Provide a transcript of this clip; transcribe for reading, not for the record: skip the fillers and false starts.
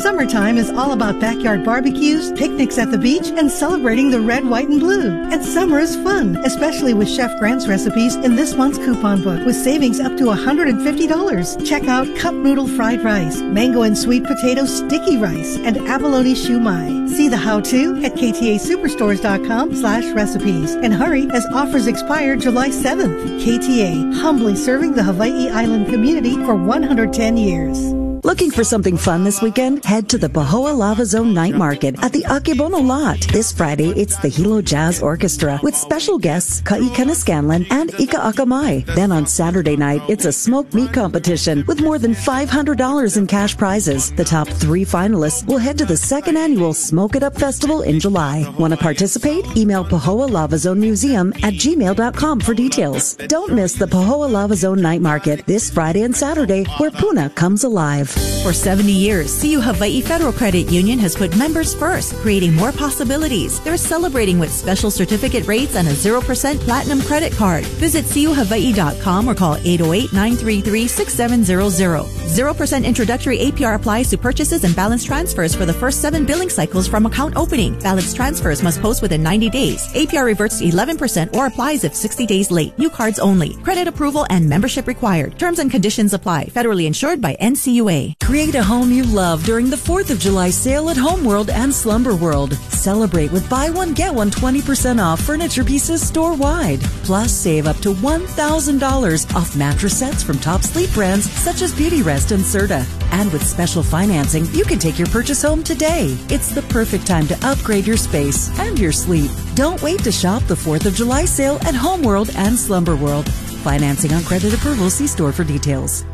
Summertime is all about backyard barbecues, picnics at the beach, and celebrating the red, white, and blue. And summer is fun, especially with Chef Grant's recipes in this month's coupon book with savings up to $150. Check out cup noodle fried rice, mango and sweet potato sticky rice, and abalone shumai. See the how-to at KTASuperstores.com/recipes. And hurry, as offers expire July 7th. KTA, humbly serving the Hawaii Island community for 110 years. Looking for something fun this weekend? Head to the Pahoa Lava Zone Night Market at the Akebono Lot. This Friday, it's the Hilo Jazz Orchestra with special guests Ka'ikana Scanlon and Ika Akamai. Then on Saturday night, it's a smoked meat competition with more than $500 in cash prizes. The top 3 finalists will head to the 2nd annual Smoke It Up Festival in July. Want to participate? Email Pahoa Lava Zone Museum at gmail.com for details. Don't miss the Pahoa Lava Zone Night Market this Friday and Saturday, where Puna comes alive. For 70 years, CU Hawaii Federal Credit Union has put members first, creating more possibilities. They're celebrating with special certificate rates and a 0% platinum credit card. Visit cuhawaii.com or call 808-933-6700. 0% introductory APR applies to purchases and balance transfers for the first 7 billing cycles from account opening. Balance transfers must post within 90 days. APR reverts to 11% or applies if 60 days late. New cards only. Credit approval and membership required. Terms and conditions apply. Federally insured by NCUA. Create a home you love during the 4th of July sale at Homeworld and Slumber World. Celebrate with buy one, get one 20% off furniture pieces store-wide. Plus, save up to $1,000 off mattress sets from top sleep brands such as Beautyrest and Serta. And with special financing, you can take your purchase home today. It's the perfect time to upgrade your space and your sleep. Don't wait to shop the 4th of July sale at Homeworld and Slumber World. Financing on credit approval. See store for details.